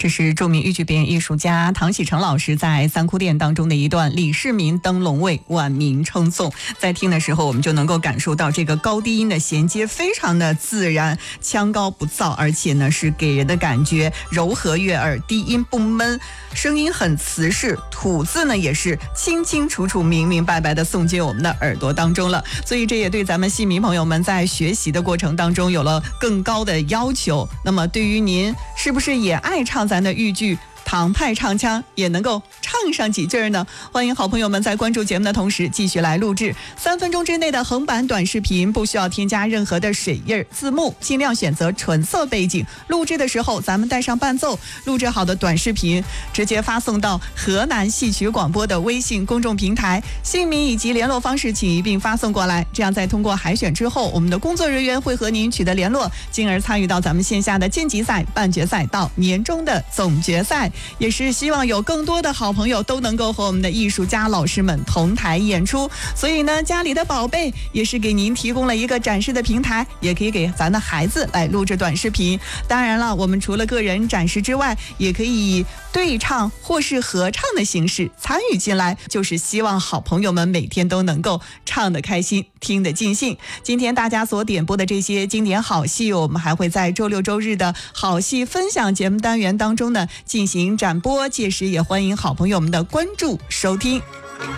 这是著名豫剧表演艺术家唐启成老师在三哭殿当中的一段李世民登龙位，万民称颂。在听的时候，我们就能够感受到这个高低音的衔接非常的自然，腔高不燥，而且呢是给人的感觉柔和悦耳，低音不闷，声音很瓷实，吐字呢也是清清楚楚、明明白白的送进我们的耳朵当中了。所以这也对咱们戏迷朋友们在学习的过程当中有了更高的要求。那么对于您是不是也爱唱咱的豫剧唐派唱腔，也能够唱上几句呢？欢迎好朋友们在关注节目的同时继续来录制3分钟之内的横版短视频，不需要添加任何的水印字幕，尽量选择纯色背景。录制的时候咱们带上伴奏，录制好的短视频直接发送到河南戏曲广播的微信公众平台，姓名以及联络方式请一并发送过来，这样在通过海选之后，我们的工作人员会和您取得联络，进而参与到咱们线下的晋级赛、半决赛到年终的总决赛。也是希望有更多的好朋友都能够和我们的艺术家老师们同台演出，所以呢，家里的宝贝也是给您提供了一个展示的平台，也可以给咱的孩子来录制短视频。当然了，我们除了个人展示之外，也可以以对唱或是合唱的形式参与进来，就是希望好朋友们每天都能够唱得开心，听得尽兴。今天大家所点播的这些经典好戏，我们还会在周六周日的好戏分享节目单元当中呢进行展播，届时也欢迎好朋友们的关注收听。